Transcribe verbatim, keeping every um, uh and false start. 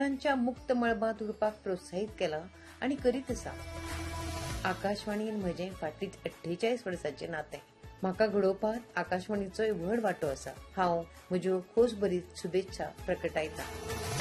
मुलांच्या मुक्त मळबांत उडपाक प्रोत्साहित केला आणि करीत आसा। आकाशवाणीन म्हजें फाटलीं अठ्ठेचाळीस वर्सांचें नातें म्हाका घडोवपाक आकाशवाणीचोय व्हड वांटो आसा। हांव म्हज्यो खोस भरीत शुभेच्छा प्रकटायतां।